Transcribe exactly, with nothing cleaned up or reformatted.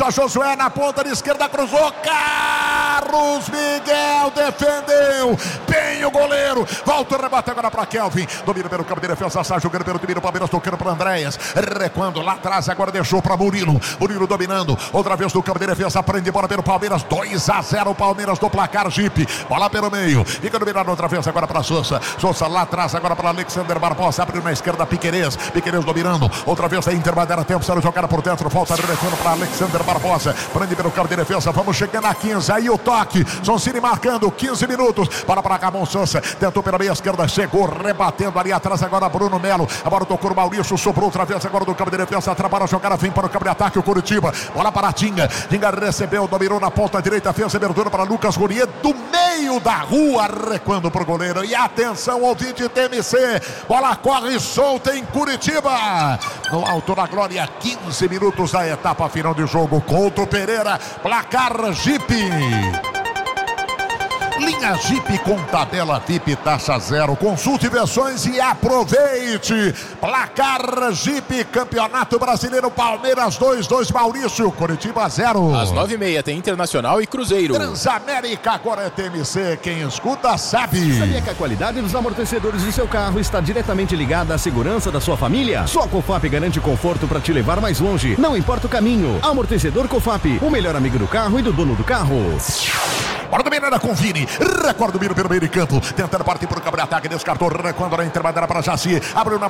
Josué na ponta de esquerda, cruzou, Carlos Miguel defendeu, bem o goleiro, volta o rebate agora para Kelvin, domina pelo campo de defesa, sai jogando pelo time do Palmeiras, tocando para Andréas, recuando lá atrás, agora deixou para Murilo, Murilo dominando, outra vez no campo de defesa, prende bola pelo Palmeiras, dois a zero Palmeiras do placar, Jeep, bola pelo meio, fica dominando outra vez agora para Sousa, Sousa lá atrás, agora para Alexander Barbosa, abriu na esquerda, Piquerez, Piquerez dominando, outra vez a Inter vai dar tempo, sendo jogada por dentro, volta recuando para Alexander Barbosa, prende pelo campo de defesa, vamos chegando a quinze, aí o toque, Soncini marcando, quinze minutos, para para Camon Sousa, tentou pela meia esquerda, chegou, rebatendo ali atrás, agora Bruno Melo, agora tocou o Maurício, sobrou outra vez agora do campo de defesa, trabalha a jogada, vem para o campo de ataque, o Curitiba, bola para a Tinga, Tinga recebeu, dominou na ponta direita, fez abertura para Lucas Gurier, do meio da rua, recuando para o goleiro, e atenção, ouvinte T M C, bola corre solta em Curitiba, no Alto da Glória, quinze minutos da etapa final de jogo, Couto Pereira, placar Jeep. Linha Jeep com tabela V I P taxa zero. Consulte versões e aproveite. Placar Jeep, Campeonato Brasileiro, Palmeiras dois, dois Maurício, Curitiba zero. Às nove e meia tem Internacional e Cruzeiro. Transamérica, agora é T M C. Quem escuta sabe. Sabia que a qualidade dos amortecedores do seu carro está diretamente ligada à segurança da sua família? Só a Cofap garante conforto para te levar mais longe. Não importa o caminho. Amortecedor Cofap, o melhor amigo do carro e do dono do carro. Bora dominar com Vini, recorda o Miro pelo meio de campo, tentando partir para o campo de ataque, descartou, recuando na intermediária para Jaci, abriu na